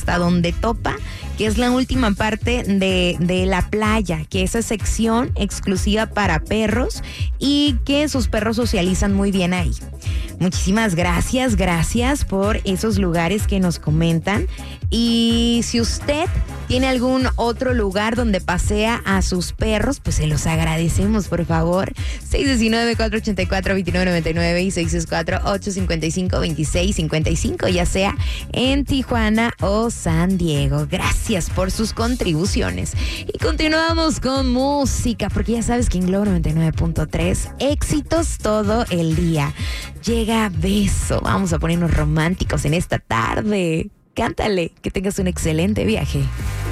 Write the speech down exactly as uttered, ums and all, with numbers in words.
hasta donde topa, que es la última parte de, de la playa, que esa sección exclusiva para perros y que sus perros socializan muy bien ahí. Muchísimas gracias, gracias por esos lugares que nos comentan. Y si usted tiene algún otro lugar donde pasea a sus perros, pues se los agradecemos, por favor. seis uno nueve, cuatro ocho cuatro, dos nueve nueve nueve y seis seis cuatro, ocho cinco cinco, dos seis cinco cinco, ya sea en Tijuana o San Diego. Gracias por sus contribuciones. Y continuamos con música, porque ya sabes que en Globo noventa y nueve punto tres, éxitos todo el día. Llega Beso. Vamos a ponernos románticos en esta tarde. Cántale, que tengas un excelente viaje.